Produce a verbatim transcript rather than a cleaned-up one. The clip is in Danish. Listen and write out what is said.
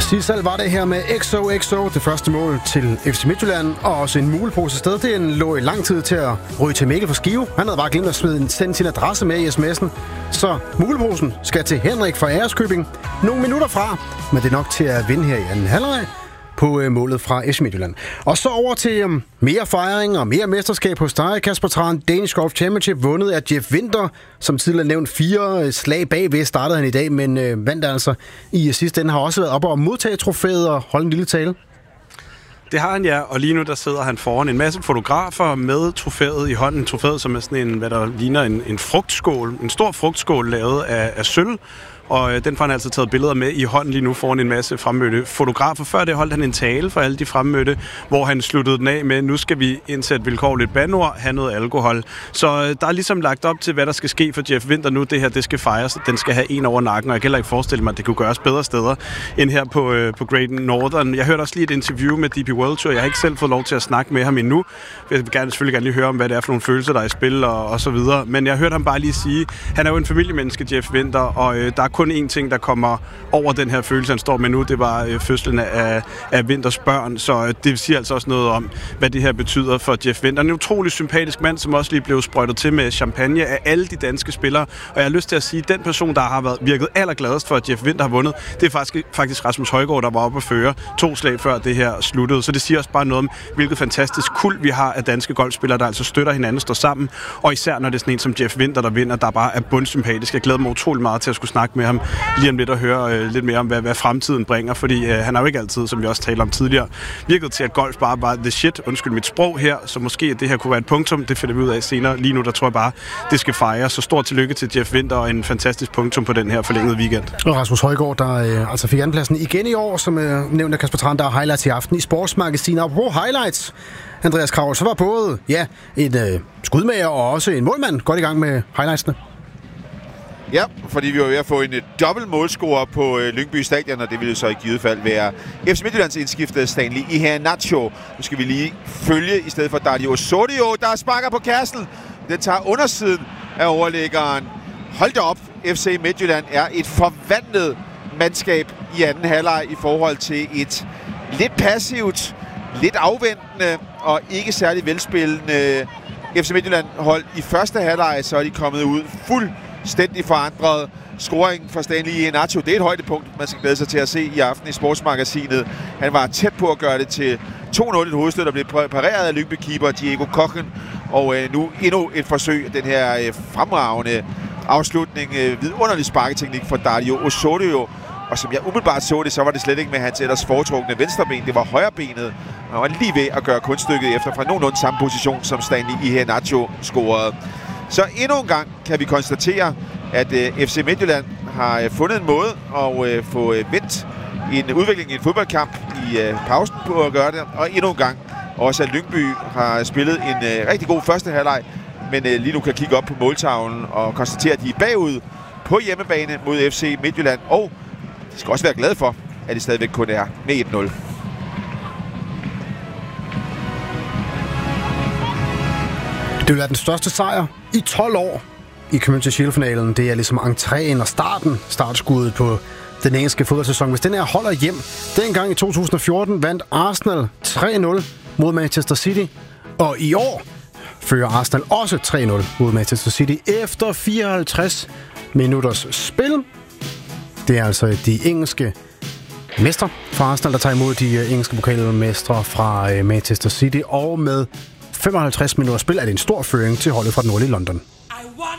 Sisal var det her med X O X O, det første mål til F C Midtjylland, og også en mulepose sted. Den lå i lang tid til at ryge til Mikkel for Skive. Han havde bare glemt at smide sende sin adresse med i sms'en. Så muleposen skal til Henrik fra Æreskøbing. Nogle minutter fra, men det er nok til at vinde her i anden halvleg på øh, målet fra F C Midtjylland. Og så over til øh, mere fejring og mere mesterskab hos dig, Kasper Tran. Danish Golf Championship vundet af Jeff Winther, som tidligere nævnt fire øh, slag bagved startede han i dag, men øh, vandt altså i sidste ende. Har også været oppe og modtage trofæet og holde en lille tale. Det har han, ja, og lige nu der sidder han foran en masse fotografer med trofæet i hånden. Trofæet, som er sådan en, hvad der ligner en, en frugtskål, en stor frugtskål lavet af, af sølv. Og øh, den får han altså taget billeder med i hånden lige nu foran en masse fremmødte fotografer. Før det holdt han en tale for alle de fremmødte, hvor han sluttede den af med, nu skal vi indsætte vilkårligt bandord, have noget alkohol. Så øh, der er ligesom lagt op til, hvad der skal ske for Jeff Winther nu. Det her, det skal fejres. Den skal have en over nakken, og jeg kan heller ikke forestille mig, at det kunne gøres bedre steder end her på, øh, på Great Northern. Jeg hørte også lige et interview med D P World Tour. Jeg har ikke selv fået lov til at snakke med ham endnu. Jeg vil gerne, selvfølgelig gerne lige høre om, hvad det er for nogle følelser, der er i spil og, og så videre. Men jeg hørte ham bare lige sige, han er jo en familiemenneske, Jeff Winther, og øh, der er kun én ting, der kommer over den her følelse, han står med nu. Det var øh, fødslen af, af Winthers børn, så øh, det siger altså også noget om, hvad det her betyder for Jeff Winther. En utrolig sympatisk mand, som også lige blev sprøjtet til med champagne af alle de danske spillere. Og jeg har lyst til at sige, at den person, der har været virket allergladest for, at Jeff Winther har vundet, det er faktisk, faktisk Rasmus Højgaard, der var oppe at føre to slag før det her sluttede. Så det siger også bare noget om, hvilket fantastisk kuld vi har af danske golfspillere, der altså støtter hinanden, står sammen. Og især når det er sådan en som Jeff Winther, der vinder, der bare er bundsympatisk. Jeg glæder mig utrolig meget til at skulle snakke med ham lige om lidt og høre øh, lidt mere om, hvad, hvad fremtiden bringer, fordi øh, han har jo ikke altid, som vi også talte om tidligere, virket til, at golf bare var the shit, undskyld mit sprog her, så måske det her kunne være et punktum, det finder vi ud af senere. Lige nu, der tror jeg bare, det skal fejres. Så stort tillykke til Jeff Winther og en fantastisk punktum på den her forlængede weekend. Og Rasmus Højgaard, der øh, altså fik andenpladsen igen i år, som øh, nævnt af Kasper Tran, der er highlights i aften i Sportsmagasinet. Og på highlights, Andreas Kravl, så var både ja, en øh, skudmager og også en målmand godt i gang med highlightsene. Ja, fordi vi var ved at få en uh, dobbelt målscorer på uh, Lyngby Stadion, og det ville så i givet fald være F C Midtjyllands indskiftede Stanley Iheanacho. Nu skal vi lige følge i stedet for Dario Osorio, der sparker på kassen. Den tager undersiden af overlæggeren. Hold da op, F C Midtjylland er et forvandlet mandskab i anden halvleg i forhold til et lidt passivt, lidt afventende og ikke særlig velspillende F C Midtjylland hold i første halvleg, så er de kommet ud fuld stændig forandret. Scoringen fra Stanley Iheanacho, det er et højdepunkt, man skal glæde sig til at se i aften i Sportsmagasinet. Han var tæt på at gøre det til to nul, et hovedstød, der blev pareret af Lyngby-keeper Diego Kochen. Og øh, nu endnu et forsøg af den her øh, fremragende afslutning. Øh, vidunderlig sparketeknik fra Dario Osorio. Og som jeg umiddelbart så det, så var det slet ikke med hans ellers foretrukne venstreben. Det var højrebenet. Han var lige ved at gøre kunststykket efter fra nogenlunde samme position, som Stanley Iheanacho scorede. Så endnu en gang kan vi konstatere, at øh, F C Midtjylland har øh, fundet en måde at øh, få øh, vendt en udvikling i en fodboldkamp i øh, pausen på at gøre det. Og endnu en gang også, at Lyngby har spillet en øh, rigtig god første halvleg, men øh, lige nu kan kigge op på måltavlen og konstatere, at de er bagud på hjemmebane mod F C Midtjylland. Og de skal også være glade for, at det stadigvæk kun er med et nul. Det vil være den største sejr i tolv år i Community Shield-finalen. Det er ligesom entréen og starten, startskuddet på den engelske fodboldsæson. Hvis den her holder hjem, dengang i to tusind og fjorten vandt Arsenal tre nul mod Manchester City. Og i år fører Arsenal også tre nul mod Manchester City efter fireoghalvtreds minutters spil. Det er altså de engelske mestre fra Arsenal, der tager imod de engelske pokalmestre fra Manchester City. Og med femoghalvtreds minutter spil er det en stor føring til holdet fra den nordlige London.